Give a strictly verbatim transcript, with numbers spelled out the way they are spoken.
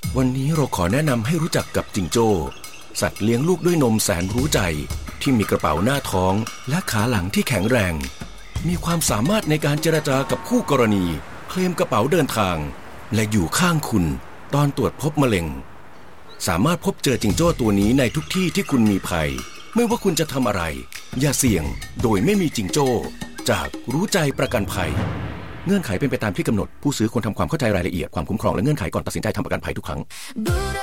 วันนี้เราขอแนะนำให้รู้จักกับจิงโจ้สัตว์เลี้ยงลูกด้วยนมแสนรู้ใจที่มีกระเป๋าหน้าท้องและขาหลังที่แข็งแรงมีความสามารถในการเจรจากับคู่กรณีเคลมกระเป๋าเดินทางและอยู่ข้างคุณตอนตรวจพบมะเร็งสามารถพบเจอจิงโจ้ตัวนี้ในทุกที่ที่คุณมีภัยไม่ว่าคุณจะทำอะไรอย่าเสี่ยงโดยไม่มีจิงโจ้จากรู้ใจประกันภัยเงื่อนไขเป็นไปตามที่กำหนดผู้ซื้อควรทำความเข้าใจรายละเอียดความคุ้มครองและเงื่อนไขก่อนตัดสินใจทำประกันภัยทุกครั้ง